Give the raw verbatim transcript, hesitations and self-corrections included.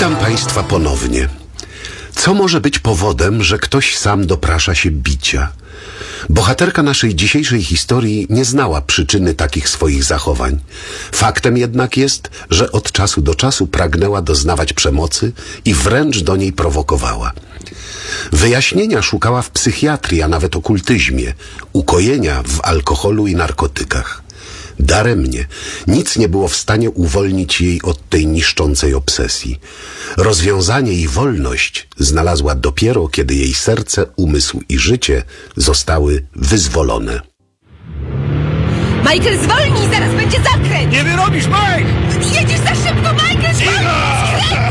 Witam Państwa ponownie. Co może być powodem, że ktoś sam doprasza się bicia? Bohaterka naszej dzisiejszej historii nie znała przyczyny takich swoich zachowań. Faktem jednak jest, że od czasu do czasu pragnęła doznawać przemocy i wręcz do niej prowokowała. Wyjaśnienia szukała w psychiatrii, a nawet okultyzmie, ukojenia w alkoholu i narkotykach. Daremnie. Nic nie było w stanie uwolnić jej od tej niszczącej obsesji. Rozwiązanie i wolność znalazła dopiero, kiedy jej serce, umysł i życie zostały wyzwolone. Michael, zwolnij! Zaraz będzie zakręt! Nie wyrobisz, Mike! Jedziesz za szybko, Michael! Cicho!